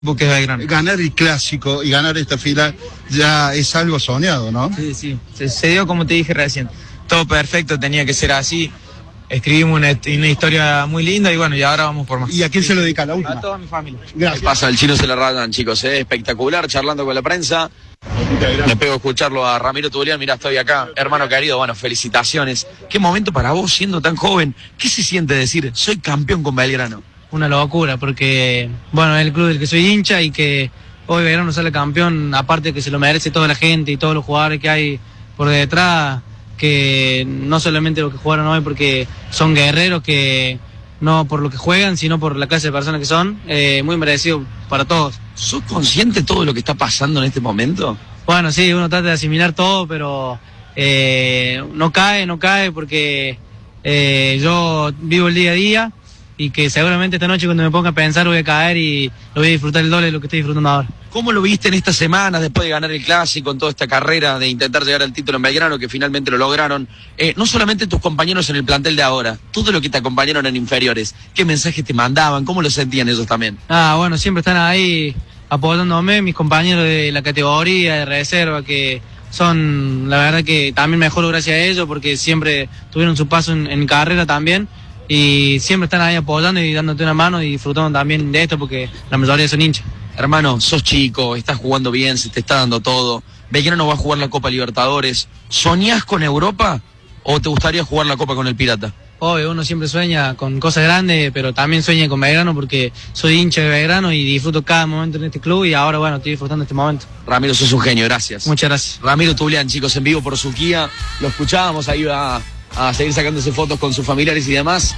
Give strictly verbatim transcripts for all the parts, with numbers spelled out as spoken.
que es Belgrano. Ganar el clásico y ganar esta final ya es algo soñado, ¿no? Sí, sí, se, se dio como te dije recién, todo perfecto, tenía que ser así, escribimos una, una historia muy linda y bueno, y ahora vamos por más. ¿Y a quién se lo dedica la última? A toda mi familia. Gracias. ¿Qué pasa? El chino se le radan, chicos, ¿eh? Espectacular, charlando con la prensa. Me pego a escucharlo a Ramiro Tulián, mirá, estoy acá. Hermano querido, bueno, felicitaciones. Qué momento para vos, siendo tan joven. ¿Qué se siente decir, soy campeón con Belgrano? Una locura, porque, bueno, es el club del que soy hincha y que hoy Belgrano sale campeón, aparte que se lo merece toda la gente y todos los jugadores que hay por detrás, que no solamente los que jugaron hoy porque son guerreros, que no por lo que juegan, sino por la clase de personas que son, eh, muy merecido para todos. ¿Sos consciente de todo lo que está pasando en este momento? Bueno, sí, uno trata de asimilar todo, pero eh, no cae, no cae porque eh, yo vivo el día a día y que seguramente esta noche cuando me ponga a pensar voy a caer y lo voy a disfrutar el doble de lo que estoy disfrutando ahora. ¿Cómo lo viste en esta semana después de ganar el clásico, en toda esta carrera de intentar llegar al título en Belgrano, que finalmente lo lograron? Eh, no solamente tus compañeros en el plantel de ahora, todo lo que te acompañaron en inferiores, ¿qué mensajes te mandaban? ¿Cómo lo sentían ellos también? Ah, bueno, siempre están ahí apoyándome, mis compañeros de la categoría, de reserva, que son, la verdad que también mejor gracias a ellos, porque siempre tuvieron su paso en, en carrera también, y siempre están ahí apoyando y dándote una mano y disfrutando también de esto, porque la mayoría son hinchas. Hermano, sos chico, estás jugando bien, se te está dando todo. Belgrano va a jugar la Copa Libertadores. ¿Soñás con Europa o te gustaría jugar la Copa con el Pirata? Obvio, uno siempre sueña con cosas grandes, pero también sueña con Belgrano porque soy hincha de Belgrano y disfruto cada momento en este club y ahora, bueno, estoy disfrutando este momento. Ramiro, sos un genio, gracias. Muchas gracias. Ramiro Tulián, chicos, en vivo por Suquía. Lo escuchábamos, ahí va a seguir sacándose fotos con sus familiares y demás.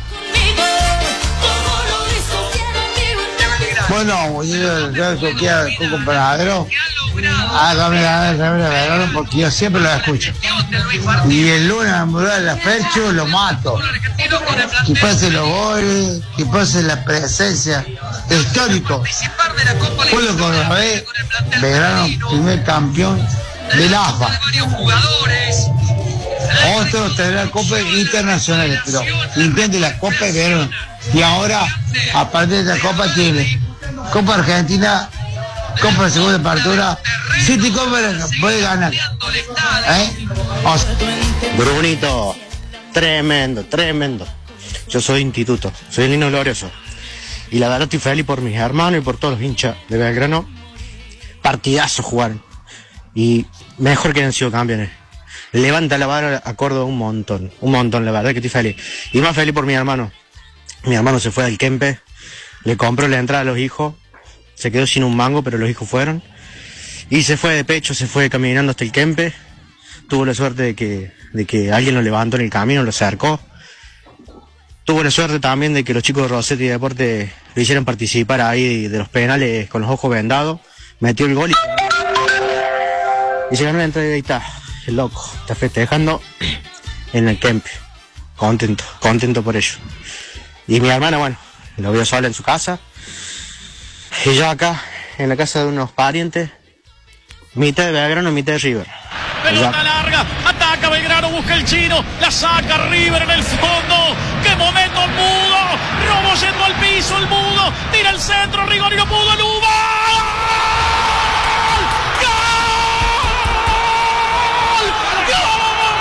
Bueno, yo de Suquía con comparadero. Hágame ganar el Belgrano porque yo siempre lo escucho. Y el lunes a mudar la Fercho lo mato. Que pase los goles, que pase la presencia histórico. Fue lo que ve Belgrano, primer campeón del A F A. Otro tendrá Copa Internacional, pero intente la Copa de Belgrano. Y ahora, aparte de esta Copa, tiene Copa Argentina, Copa de Segunda Apertura, City Copa puede ganar. ¿Eh? O sea, Brunito, tremendo, tremendo. Yo soy instituto, soy el niño glorioso. Y la verdad estoy feliz por mis hermanos y por todos los hinchas de Belgrano. Partidazos jugaron. Y mejor que han sido campeones. Levanta la vara a Córdoba un montón, un montón, la verdad que estoy feliz. Y más feliz por mi hermano. Mi hermano se fue al Kempe, le compró la entrada a los hijos, se quedó sin un mango, pero los hijos fueron. Y se fue de pecho, se fue caminando hasta el Kempe. Tuvo la suerte de que, de que alguien lo levantó en el camino, lo cercó. Tuvo la suerte también de que los chicos de Rossetti Deporte lo hicieron participar ahí de los penales con los ojos vendados. Metió el gol y, y se ganó la entrada y ahí está. El loco está festejando en el Kempe, contento, contento por ello. Y mi hermana, bueno, lo vio sola en su casa, y yo acá, en la casa de unos parientes, mitad de Belgrano y mitad de River. Pelota larga, ataca Belgrano, busca el chino, la saca River en el fondo. ¡Qué momento el Mudo! Robo yendo al piso, el Mudo, tira el centro, Rigorio Mudo, el Uva.